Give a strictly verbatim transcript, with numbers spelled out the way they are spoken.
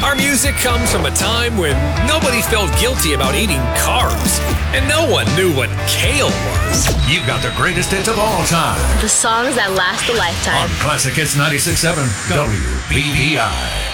Our music comes from a time when nobody felt guilty about eating carbs, and no one knew what kale was. You've got the greatest hits of all time. The songs that last a lifetime. On Classic Hits ninety-six point seven W B B I.